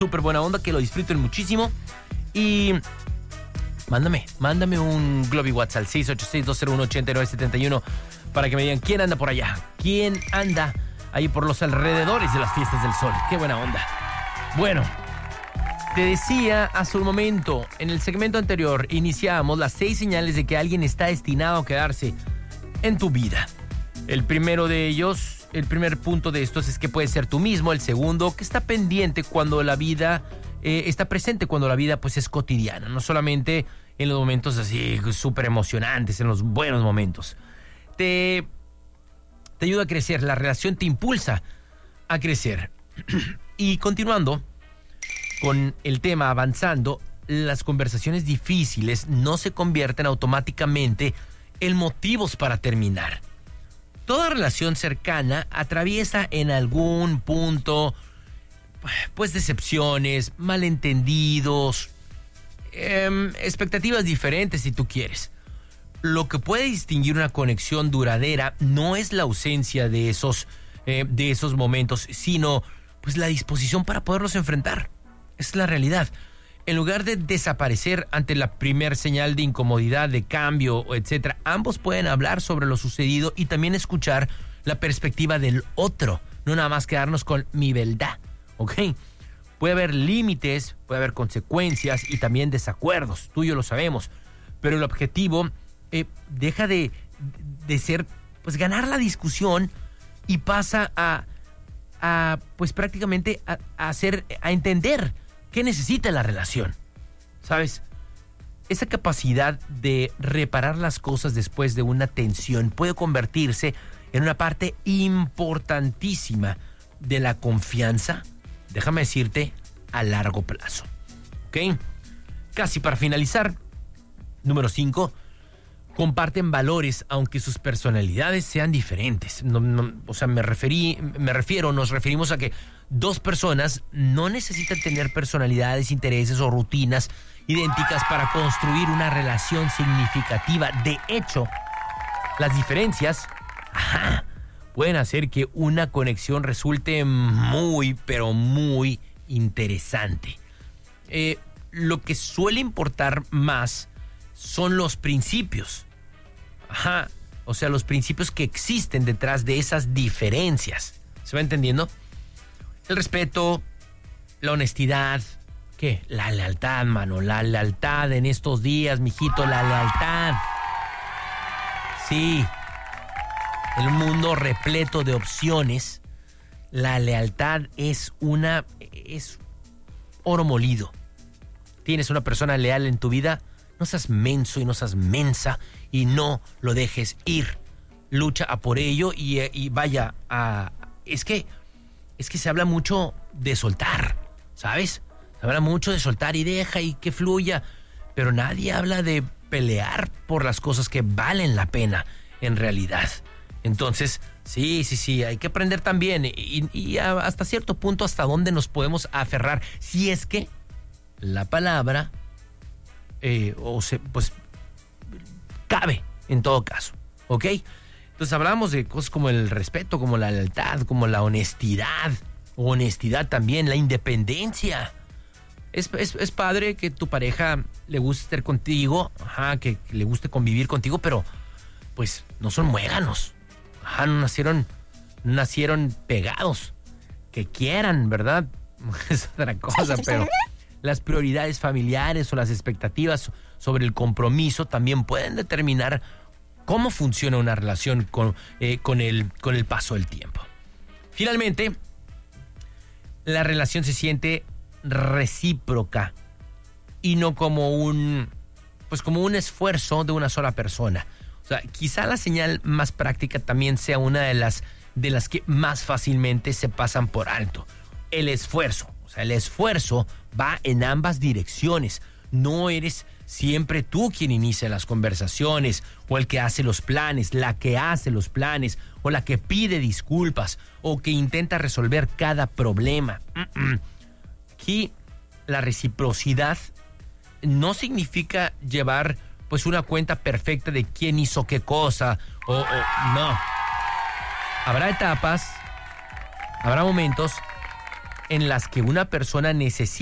súper buena onda, que lo disfruten muchísimo. Y mándame un Globi WhatsApp al 686-201-8971 para que me digan quién anda por allá, quién anda ahí por los alrededores de las fiestas del sol. Qué buena onda. Bueno, te decía hace un momento, en el segmento anterior, iniciábamos las 6 señales de que alguien está destinado a quedarse en tu vida. El primero de ellos, el primer punto de estos es que puede ser tú mismo. El segundo, que está pendiente cuando la vida está presente, cuando la vida pues es cotidiana, no solamente en los momentos así súper emocionantes, en los buenos momentos. Te ayuda a crecer, la relación te impulsa a crecer. Y continuando con el tema, avanzando, las conversaciones difíciles no se convierten automáticamente en motivos para terminar. Toda relación cercana atraviesa en algún punto pues decepciones, malentendidos, expectativas diferentes si tú quieres. Lo que puede distinguir una conexión duradera no es la ausencia de esos momentos, sino pues la disposición para poderlos enfrentar. Es la realidad. En lugar de desaparecer ante la primer señal de incomodidad, de cambio, etc., ambos pueden hablar sobre lo sucedido y también escuchar la perspectiva del otro, no nada más quedarnos con mi verdad, ¿ok? Puede haber límites, puede haber consecuencias y también desacuerdos, tú y yo lo sabemos, pero el objetivo deja de ser pues ganar la discusión y pasa a pues prácticamente a entender qué necesita la relación, ¿sabes? Esa capacidad de reparar las cosas después de una tensión puede convertirse en una parte importantísima de la confianza, déjame decirte, a largo plazo, ¿ok? Casi para finalizar, número 5, comparten valores aunque sus personalidades sean diferentes. Nos referimos a que dos personas no necesitan tener personalidades, intereses o rutinas idénticas para construir una relación significativa. De hecho, las diferencias pueden hacer que una conexión resulte muy, pero muy interesante. Lo que suele importar más son los principios. O sea, los principios que existen detrás de esas diferencias. ¿Se va entendiendo? El respeto, la honestidad, ¿qué? La lealtad, mano, la lealtad en estos días, mijito, la lealtad. Sí, en un mundo repleto de opciones, la lealtad es oro molido. Tienes una persona leal en tu vida, no seas menso y no seas mensa y no lo dejes ir. Lucha a por ello y vaya a... Es que se habla mucho de soltar, ¿sabes? Se habla mucho de soltar y deja y que fluya, pero nadie habla de pelear por las cosas que valen la pena en realidad. Entonces, sí, hay que aprender también y hasta cierto punto hasta dónde nos podemos aferrar, si es que la palabra pues cabe en todo caso, ¿ok? Entonces hablamos de cosas como el respeto, como la lealtad, como la honestidad también, la independencia. Es padre que tu pareja le guste estar contigo, que le guste convivir contigo, pero pues no son muéganos, no nacieron pegados, que quieran, ¿verdad? Es otra cosa, pero las prioridades familiares o las expectativas sobre el compromiso también pueden determinar cómo funciona una relación con el paso del tiempo. Finalmente, la relación se siente recíproca y no como un esfuerzo de una sola persona. O sea, quizá la señal más práctica también sea una de las que más fácilmente se pasan por alto. El esfuerzo. O sea, el esfuerzo va en ambas direcciones. No eres siempre tú quien inicia las conversaciones, o el que hace los planes, la que hace los planes, o la que pide disculpas, o que intenta resolver cada problema. Aquí la reciprocidad no significa llevar pues una cuenta perfecta de quién hizo qué cosa, no. Habrá etapas, habrá momentos en las que una persona necesita